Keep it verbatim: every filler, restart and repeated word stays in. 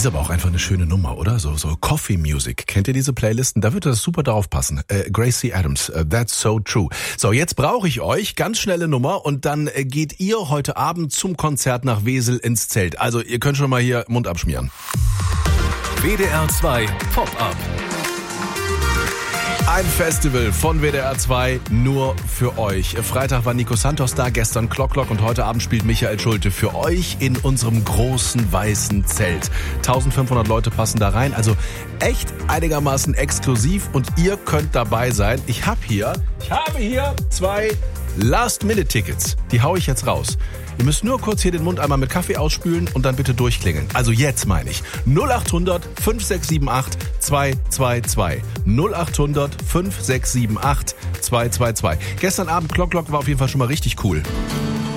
Ist aber auch einfach eine schöne Nummer, oder? So, so Coffee Music. Kennt ihr diese Playlisten? Da würde das super darauf passen. Äh, Gracie Adams, uh, That's So True. So, jetzt brauche ich euch. Ganz schnelle Nummer und dann äh, geht ihr heute Abend zum Konzert nach Wesel ins Zelt. Also ihr könnt schon mal hier Mund abschmieren. W D R zwei Pop-Up. Ein Festival von W D R zwei nur für euch. Freitag war Nico Santos da, gestern Clock Clock und heute Abend spielt Michael Schulte für euch in unserem großen weißen Zelt. eintausendfünfhundert Leute passen da rein, also echt einigermaßen exklusiv und ihr könnt dabei sein. Ich habe hier, ich habe hier zwei Last-Minute-Tickets. Die hau ich jetzt raus. Ihr müsst nur kurz hier den Mund einmal mit Kaffee ausspülen und dann bitte durchklingeln. Also jetzt meine ich. null acht hundert fünf sechs sieben acht zwei zwei zwei. null acht hundert fünf sechs sieben acht zwei zwei zwei. Gestern Abend Clock Clock war auf jeden Fall schon mal richtig cool.